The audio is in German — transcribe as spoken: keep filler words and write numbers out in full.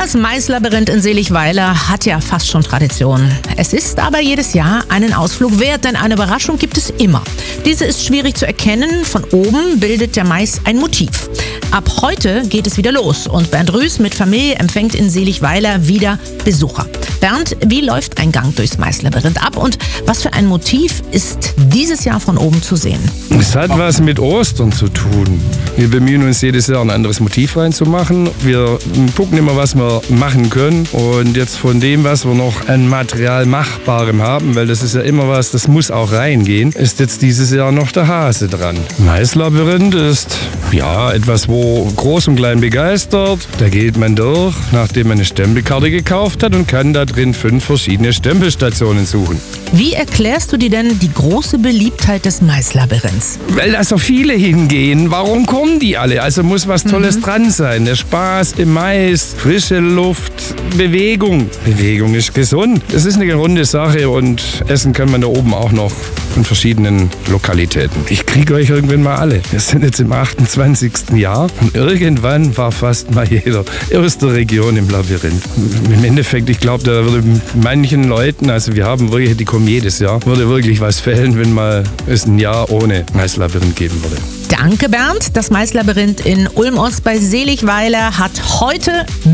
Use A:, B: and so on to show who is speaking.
A: Das Maislabyrinth in Seligweiler hat ja fast schon Tradition. Es ist aber jedes Jahr einen Ausflug wert, denn eine Überraschung gibt es immer. Diese ist schwierig zu erkennen. Von oben bildet der Mais ein Motiv. Ab heute geht es wieder los und Bernd Rüß mit Familie empfängt in Seligweiler wieder Besucher. Bernd, wie läuft ein Gang durchs Maislabyrinth ab und was für ein Motiv ist dieses Jahr von oben zu sehen?
B: Es hat was mit Ostern zu tun. Wir bemühen uns jedes Jahr ein anderes Motiv reinzumachen. Wir gucken immer, was wir machen können und jetzt von dem, was wir noch an Material Machbarem haben, weil das ist ja immer was, das muss auch reingehen, ist jetzt dieses Jahr noch der Hase dran. Maislabyrinth ist ja etwas, wo groß und klein begeistert. Da geht man durch, nachdem man eine Stempelkarte gekauft hat und kann da drin fünf verschiedene Stempelstationen suchen.
A: Wie erklärst du dir denn die große Beliebtheit des Maislabyrinths?
B: Weil da so viele hingehen. Warum kommen die alle? Also muss was Tolles mhm. dran sein. Der Spaß im Mais, frische Luft, Bewegung. Bewegung ist gesund. Das ist eine runde Sache und essen kann man da oben auch noch in verschiedenen Lokalitäten. Ich kriege euch irgendwann mal alle. Wir sind jetzt im achtundzwanzigsten Jahr und irgendwann war fast mal jeder aus der Region im Labyrinth. Im Endeffekt, ich glaube, da würde manchen Leuten, also wir haben wirklich, die kommen jedes Jahr, würde wirklich was fehlen, wenn mal es ein Jahr ohne Maislabyrinth geben würde.
A: Danke, Bernd. Das Maislabyrinth in Ulm-Ost bei Seligweiler hat heute